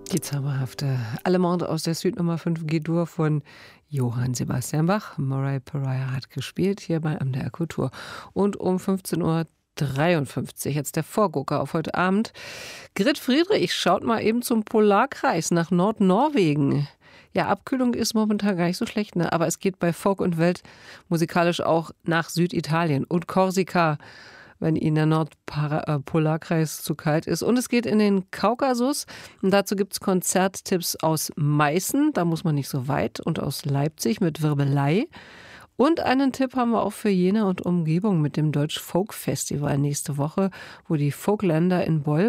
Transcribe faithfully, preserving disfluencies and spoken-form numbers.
Die zauberhafte Allemande aus der Suite Nummer fünf G-Dur von Johann Sebastian Bach. Mariah Pariah hat gespielt hier bei M D R Kultur. Und um fünfzehn Uhr dreiundfünfzig, jetzt der Vorgucker auf heute Abend. Grit Friedrich schaut mal eben zum Polarkreis nach Nordnorwegen. Ja, Abkühlung ist momentan gar nicht so schlecht, ne? Aber es geht bei Folk und Welt musikalisch auch nach Süditalien und Korsika, wenn Ihnen der Nordpolarkreis zu kalt ist. Und es geht in den Kaukasus. Und dazu gibt es Konzerttipps aus Meißen, da muss man nicht so weit, und aus Leipzig mit Wirbelei. Und einen Tipp haben wir auch für Jena und Umgebung mit dem Deutsch Folk Festival nächste Woche, wo die Folkländer in Boll